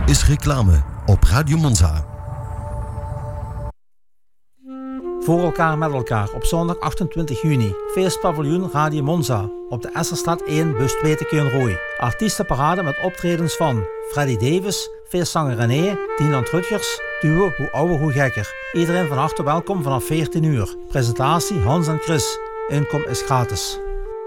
is reclame op Radio Monza. Voor elkaar met elkaar op zondag 28 juni. Feestpaviljoen Radio Monza op de Esserstraat 1, bus 2 te Keulen-Rooi. Artiestenparade met optredens van Freddy Davis, feestzanger René, Dinant Rutgers, duo Hoe Ouwer Hoe Gekker. Iedereen van harte welkom vanaf 14 uur. Presentatie Hans en Chris. Inkom is gratis.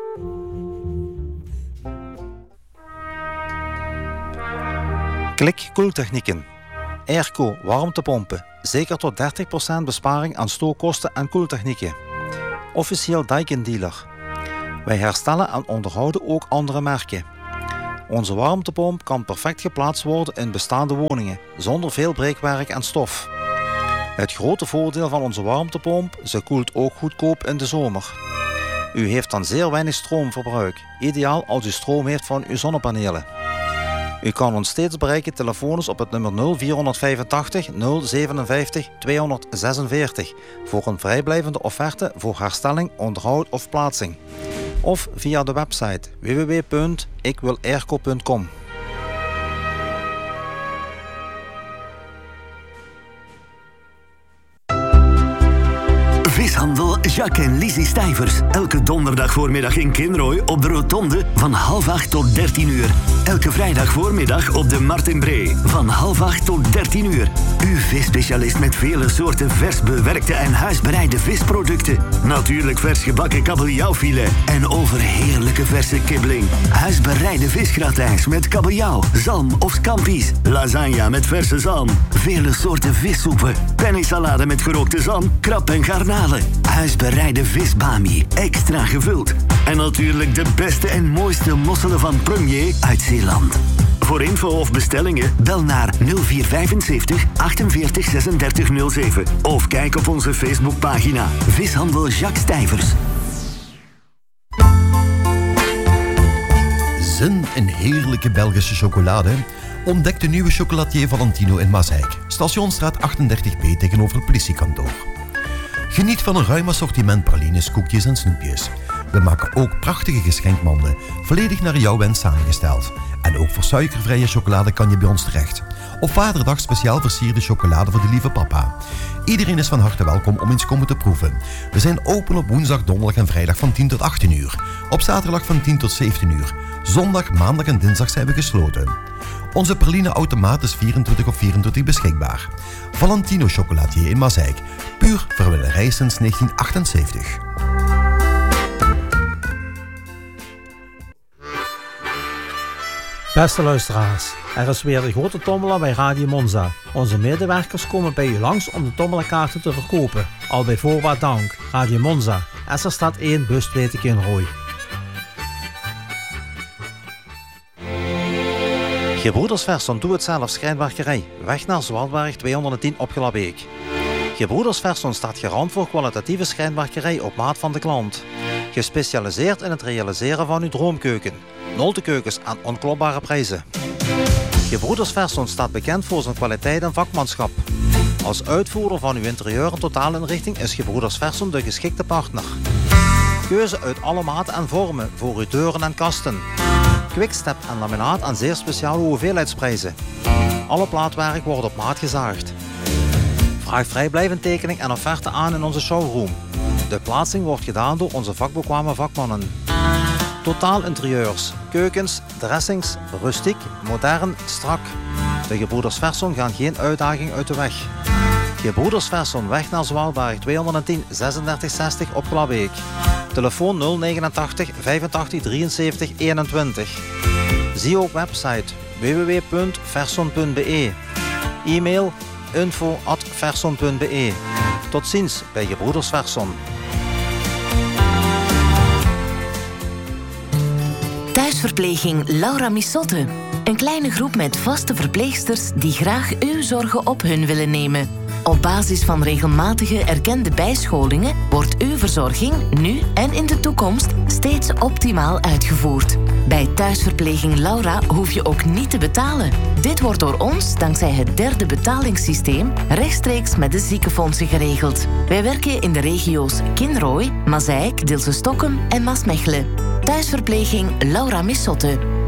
Klik Koeltechnieken. Airco warmtepompen. Zeker tot 30% besparing aan stookkosten en koeltechnieken. Officieel Daikin-dealer. Wij herstellen en onderhouden ook andere merken. Onze warmtepomp kan perfect geplaatst worden in bestaande woningen, zonder veel breekwerk en stof. Het grote voordeel van onze warmtepomp, ze koelt ook goedkoop in de zomer. U heeft dan zeer weinig stroomverbruik, ideaal als u stroom heeft van uw zonnepanelen. U kan ons steeds bereiken telefonisch op het nummer 0485 057 246 voor een vrijblijvende offerte voor herstelling, onderhoud of plaatsing. Of via de website www.ikwilairco.com. Vishandel Jacques en Lizzie Stijvers. Elke donderdag voormiddag in Kinrooi op de Rotonde van 7:30 tot 13 uur. Elke vrijdag voormiddag op de Martinbree van 7:30 tot 13 uur. Uw visspecialist met vele soorten vers bewerkte en huisbereide visproducten. Natuurlijk vers gebakken kabeljauwfilet en overheerlijke verse kibbeling. Huisbereide visgratijns met kabeljauw, zalm of scampi's. Lasagne met verse zalm. Vele soorten vissoepen. Pennysalade met gerookte zalm, krab en garnalen. Huisbereide visbami, extra gevuld. En natuurlijk de beste en mooiste mosselen van Premier uit Zeeland. Voor info of bestellingen bel naar 0475 48 36 07 of kijk op onze Facebookpagina Vishandel Jacques Stijvers. Zin in heerlijke Belgische chocolade? Ontdek de nieuwe chocolatier Valentino in Mazeik, Stationsstraat 38B tegenover het politiekantoor. Geniet van een ruim assortiment pralines, koekjes en snoepjes. We maken ook prachtige geschenkmanden, volledig naar jouw wens samengesteld. En ook voor suikervrije chocolade kan je bij ons terecht. Op Vaderdag speciaal versierde chocolade voor de lieve papa. Iedereen is van harte welkom om eens komen te proeven. We zijn open op woensdag, donderdag en vrijdag van 10 tot 18 uur. Op zaterdag van 10 tot 17 uur. Zondag, maandag en dinsdag zijn we gesloten. Onze praline-automaat is 24/24 beschikbaar. Valentino chocolatier in Mazeik. Puur verwillerij sinds 1978. Beste luisteraars, er is weer de grote tombola bij Radio Monza. Onze medewerkers komen bij u langs om de tombolenkaarten te verkopen. Al bij voorbaat dank. Radio Monza, Esserstraat 1, bus 2 te Keulen-Rooi. Gebroeders Verson doe-het-zelf schrijnwerkerij. Weg naar Zwalberg 210 op Glabbeek. Gebroeders Verson staat garant voor kwalitatieve schrijnwerkerij op maat van de klant. Gespecialiseerd in het realiseren van uw droomkeuken. Noltekeukens aan onklopbare prijzen. Gebroeders Verson staat bekend voor zijn kwaliteit en vakmanschap. Als uitvoerder van uw interieur en totaalinrichting is Gebroeders Verson de geschikte partner. Keuze uit alle maten en vormen voor uw deuren en kasten. Quickstep en laminaat aan zeer speciale hoeveelheidsprijzen. Alle plaatwerk wordt op maat gezaagd. Vraag vrijblijvend tekening en offerte aan in onze showroom. De plaatsing wordt gedaan door onze vakbekwame vakmannen. Totaal interieurs, keukens, dressings, rustiek, modern, strak. De Gebroeders Verson gaan geen uitdaging uit de weg. Gebroeders Verson, weg naar Zwalberg 210 3660 op Glabbeek. Telefoon 089 85 73 21. Zie ook website www.verson.be. E-mail info@verson.be. Tot ziens bij Gebroeders Verson. Thuisverpleging Laura Missotte. Een kleine groep met vaste verpleegsters die graag uw zorgen op hun willen nemen. Op basis van regelmatige erkende bijscholingen wordt uw verzorging nu en in de toekomst steeds optimaal uitgevoerd. Bij Thuisverpleging Laura hoef je ook niet te betalen. Dit wordt door ons, dankzij het derde betalingssysteem, rechtstreeks met de ziekenfondsen geregeld. Wij werken in de regio's Kinrooi, Mazeik, Dilse Stokkum en Maasmechelen. Thuisverpleging Laura Missotte.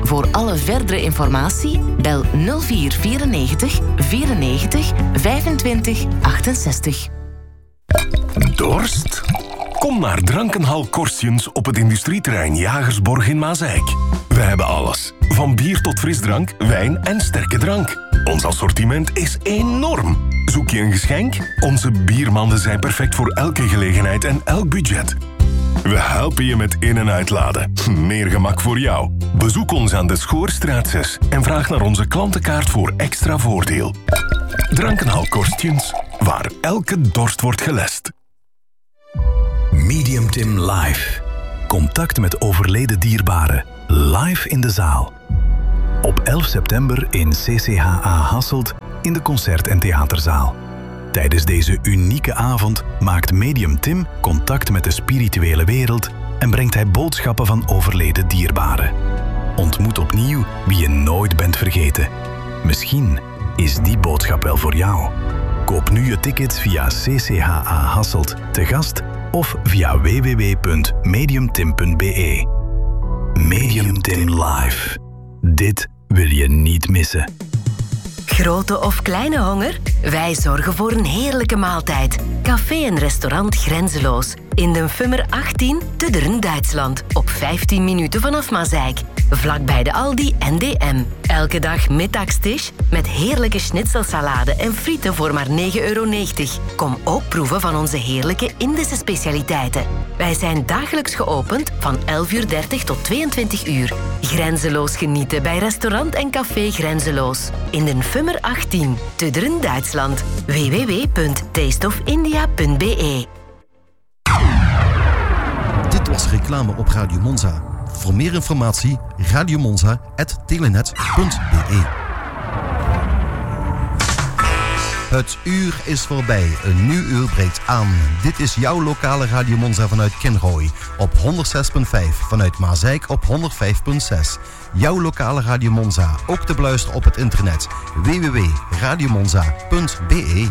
Voor alle verdere informatie bel 0494 94 25 68. Dorst? Kom naar Drankenhal Korstjens op het industrieterrein Jagersborg in Maasijk. We hebben alles. Van bier tot frisdrank, wijn en sterke drank. Ons assortiment is enorm. Zoek je een geschenk? Onze biermanden zijn perfect voor elke gelegenheid en elk budget. We helpen je met in- en uitladen. Meer gemak voor jou. Bezoek ons aan de Schoorstraat 6 en vraag naar onze klantenkaart voor extra voordeel. Drankenhal Korstjens, waar elke dorst wordt gelest. Medium Tim Live. Contact met overleden dierbaren. Live in de zaal. Op 11 september in CCHA Hasselt in de Concert- en Theaterzaal. Tijdens deze unieke avond maakt Medium Tim contact met de spirituele wereld en brengt hij boodschappen van overleden dierbaren. Ontmoet opnieuw wie je nooit bent vergeten. Misschien is die boodschap wel voor jou. Koop nu je tickets via CCHA Hasselt te gast of via www.mediumtim.be. Medium Tim Live. Dit wil je niet missen. Grote of kleine honger? Wij zorgen voor een heerlijke maaltijd. Café en restaurant Grenzeloos. In de Fummer 18 te Dern, Duitsland. Op 15 minuten vanaf Maasijk. Vlakbij de Aldi en DM. Elke dag middagstisch met heerlijke schnitzelsalade en frieten voor maar €9,90. Kom ook proeven van onze heerlijke Indische specialiteiten. Wij zijn dagelijks geopend van 11:30 tot 22 uur. Grenzeloos genieten bij restaurant en café Grenzeloos. In de Fummer 18 te Dern, Duitsland. www.tasteofindia.be. Dit was reclame op Radio Monza. Voor meer informatie radiomonza@telenet.be. Het uur is voorbij. Een nieuw uur breekt aan. Dit is jouw lokale Radio Monza vanuit Kinrooi op 106.5. Vanuit Maasijk op 105.6. Jouw lokale Radio Monza. Ook te beluisteren op het internet. www.radiomonza.be.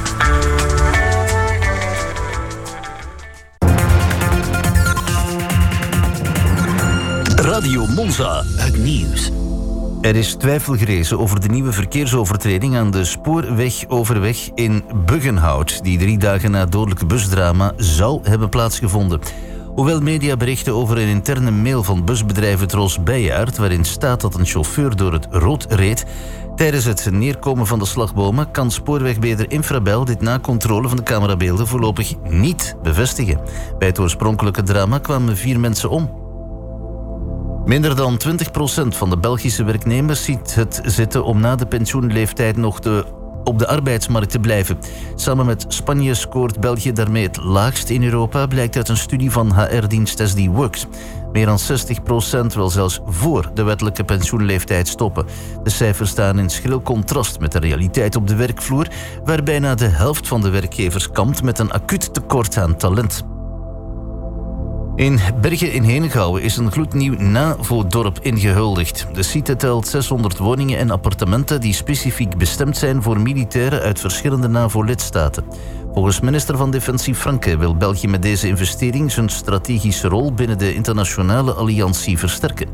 Radio Monza. Het nieuws. Er is twijfel gerezen over de nieuwe verkeersovertreding aan de spoorwegoverweg in Buggenhout, die 3 dagen na het dodelijke busdrama zou hebben plaatsgevonden. Hoewel media berichten over een interne mail van busbedrijf het Ros Bijaard, waarin staat dat een chauffeur door het rood reed tijdens het neerkomen van de slagbomen, kan spoorwegbeheerder Infrabel dit na controle van de camerabeelden voorlopig niet bevestigen. Bij het oorspronkelijke drama kwamen 4 mensen om. Minder dan 20% van de Belgische werknemers ziet het zitten om na de pensioenleeftijd nog op de arbeidsmarkt te blijven. Samen met Spanje scoort België daarmee het laagst in Europa, blijkt uit een studie van HR-dienst SD Works. Meer dan 60% wil zelfs voor de wettelijke pensioenleeftijd stoppen. De cijfers staan in schril contrast met de realiteit op de werkvloer, waar bijna de helft van de werkgevers kampt met een acuut tekort aan talent. In Bergen in Henegouwen is een gloednieuw NAVO-dorp ingehuldigd. De site telt 600 woningen en appartementen die specifiek bestemd zijn voor militairen uit verschillende NAVO-lidstaten. Volgens minister van Defensie Franke wil België met deze investering zijn strategische rol binnen de internationale alliantie versterken.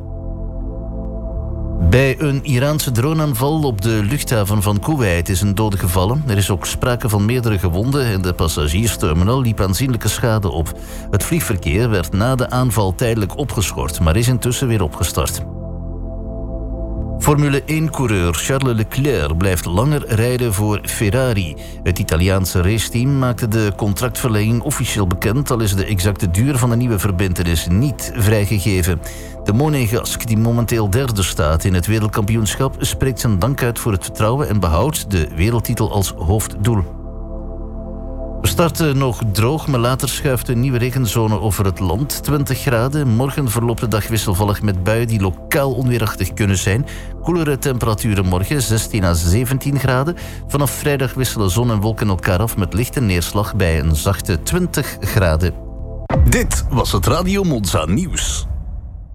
Bij een Iraanse droneaanval op de luchthaven van Kuwait is een dode gevallen. Er is ook sprake van meerdere gewonden en de passagiersterminal liep aanzienlijke schade op. Het vliegverkeer werd na de aanval tijdelijk opgeschort, maar is intussen weer opgestart. Formule 1-coureur Charles Leclerc blijft langer rijden voor Ferrari. Het Italiaanse raceteam maakte de contractverlenging officieel bekend, al is de exacte duur van de nieuwe verbintenis niet vrijgegeven. De Monegasque, die momenteel derde staat in het wereldkampioenschap, spreekt zijn dank uit voor het vertrouwen en behoudt de wereldtitel als hoofddoel. We starten nog droog, maar later schuift een nieuwe regenzone over het land. 20 graden. Morgen verloopt de dag wisselvallig met buien die lokaal onweerachtig kunnen zijn. Koelere temperaturen morgen, 16 à 17 graden. Vanaf vrijdag wisselen zon en wolken elkaar af met lichte neerslag bij een zachte 20 graden. Dit was het Radio Monza nieuws.